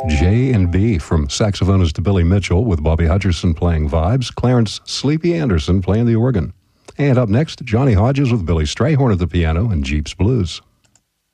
J and B, from saxophonist Billy Mitchell with Bobby Hutcherson playing vibes, Clarence Sleepy Anderson playing the organ. And up next, Johnny Hodges with Billy Strayhorn at the piano and Jeeps Blues.